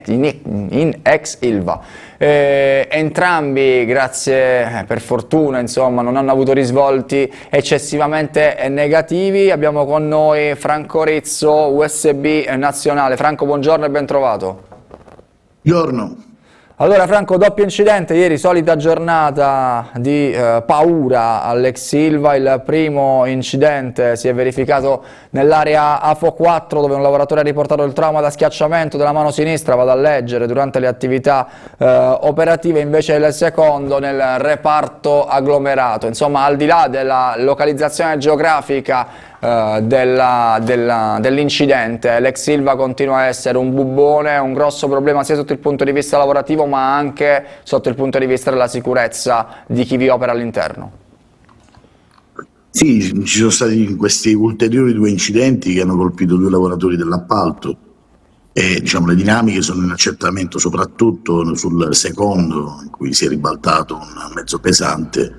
in ex Ilva. Entrambi, grazie per fortuna, insomma, non hanno avuto risvolti eccessivamente negativi. Abbiamo con noi Franco Rizzo, USB Nazionale. Franco, buongiorno e ben trovato. Buongiorno. Allora Franco, doppio incidente ieri, solita giornata di paura all'ex Ilva. Il primo incidente si è verificato nell'area AFO 4, dove un lavoratore ha riportato il trauma da schiacciamento della mano sinistra, vado a leggere, durante le attività operative. Invece il secondo nel reparto agglomerato. Insomma, al di là della localizzazione geografica dell'incidente, l'ex Ilva continua a essere un bubbone, un grosso problema sia sotto il punto di vista lavorativo ma anche sotto il punto di vista della sicurezza di chi vi opera all'interno. Sì, ci sono stati questi ulteriori due incidenti che hanno colpito due lavoratori dell'appalto e diciamo, le dinamiche sono in accertamento, soprattutto sul secondo in cui si è ribaltato un mezzo pesante.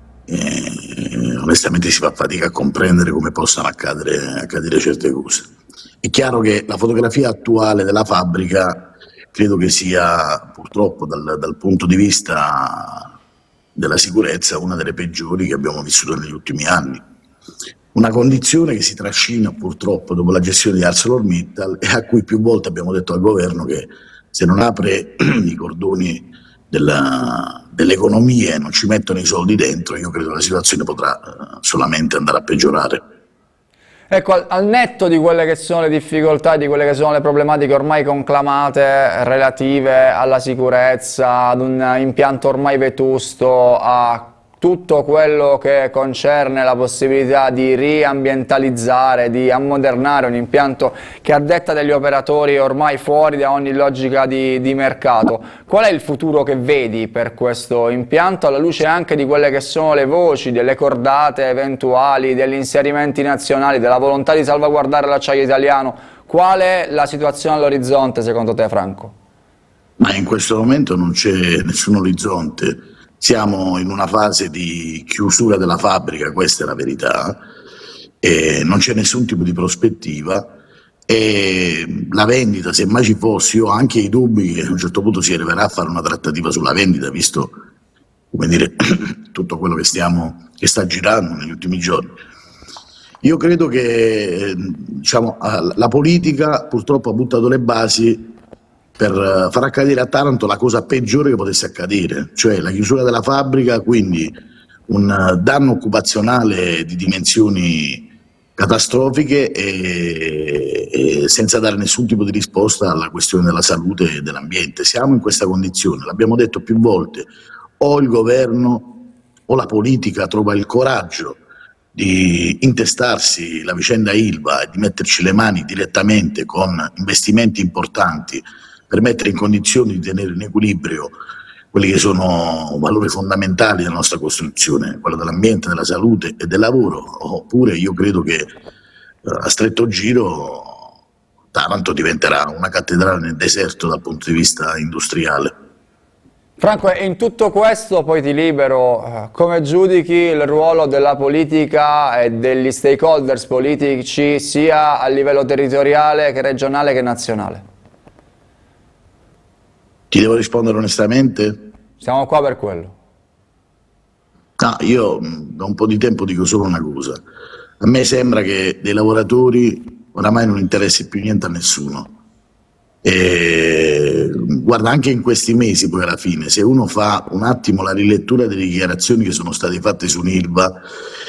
Onestamente si fa fatica a comprendere come possano accadere certe cose. È chiaro che la fotografia attuale della fabbrica credo che sia purtroppo dal punto di vista della sicurezza una delle peggiori che abbiamo vissuto negli ultimi anni. Una condizione che si trascina purtroppo dopo la gestione di ArcelorMittal e a cui più volte abbiamo detto al governo che se non apre i cordoni dell'economia e non ci mettono i soldi dentro, io credo che la situazione potrà solamente andare a peggiorare. Ecco, al netto di quelle che sono le difficoltà, di quelle che sono le problematiche ormai conclamate relative alla sicurezza, ad un impianto ormai vetusto, a tutto quello che concerne la possibilità di riambientalizzare, di ammodernare un impianto che a detta degli operatori è ormai fuori da ogni logica di mercato. Qual è il futuro che vedi per questo impianto, alla luce anche di quelle che sono le voci, delle cordate eventuali, degli inserimenti nazionali, della volontà di salvaguardare l'acciaio italiano? Qual è la situazione all'orizzonte secondo te, Franco? Ma in questo momento non c'è nessun orizzonte. Siamo in una fase di chiusura della fabbrica, questa è la verità, e non c'è nessun tipo di prospettiva e la vendita, se mai ci fosse, io ho anche i dubbi che a un certo punto si arriverà a fare una trattativa sulla vendita, visto come dire, tutto quello che sta girando negli ultimi giorni. Io credo che diciamo, la politica purtroppo ha buttato le basi per far accadere a Taranto la cosa peggiore che potesse accadere, cioè la chiusura della fabbrica, quindi un danno occupazionale di dimensioni catastrofiche e senza dare nessun tipo di risposta alla questione della salute e dell'ambiente. Siamo in questa condizione, l'abbiamo detto più volte, o il governo o la politica trova il coraggio di intestarsi la vicenda Ilva e di metterci le mani direttamente con investimenti importanti per mettere in condizioni di tenere in equilibrio quelli che sono valori fondamentali della nostra Costituzione, quello dell'ambiente, della salute e del lavoro, oppure io credo che a stretto giro Taranto diventerà una cattedrale nel deserto dal punto di vista industriale. Franco, e in tutto questo poi ti libero, come giudichi il ruolo della politica e degli stakeholders politici sia a livello territoriale che regionale che nazionale? Ti devo rispondere onestamente? Siamo qua per quello. No, io da un po' di tempo dico solo una cosa. A me sembra che dei lavoratori oramai non interessi più niente a nessuno. E, guarda, anche in questi mesi poi alla fine, se uno fa un attimo la rilettura delle dichiarazioni che sono state fatte su Ilva,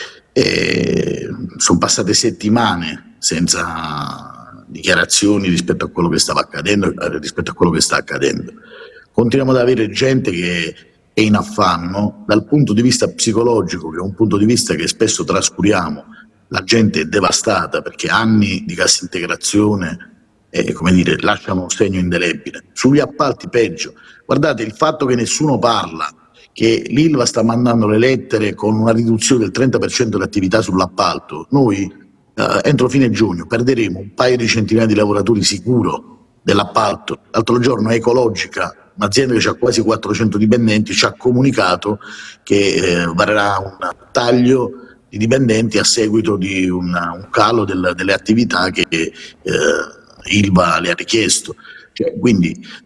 sono passate settimane senza dichiarazioni rispetto a quello che stava accadendo, rispetto a quello che sta accadendo. Continuiamo ad avere gente che è in affanno dal punto di vista psicologico, che è un punto di vista che spesso trascuriamo. La gente è devastata perché anni di cassa integrazione come dire, lasciano un segno indelebile. Sugli appalti peggio. Guardate, il fatto che nessuno parla, che l'Ilva sta mandando le lettere con una riduzione del 30% dell'attività sull'appalto, noi entro fine giugno perderemo un paio di centinaia di lavoratori sicuro dell'appalto. L'altro giorno Ecologica, un'azienda che ha quasi 400 dipendenti, ci ha comunicato che varrà un taglio di dipendenti a seguito di un calo delle attività che Ilva le ha richiesto. Quindi